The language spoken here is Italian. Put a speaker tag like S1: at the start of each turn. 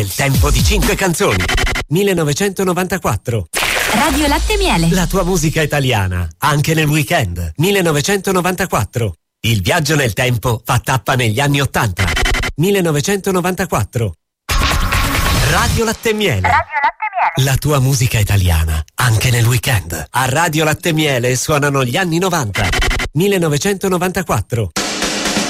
S1: Il tempo di 5 canzoni. 1994.
S2: Radio Latte Miele.
S1: La tua musica italiana, anche nel weekend. 1994. Il viaggio nel tempo fa tappa negli anni 80. 1994. Radio Latte Miele. La tua musica italiana, anche nel weekend. A Radio Latte Miele suonano gli anni 90. 1994.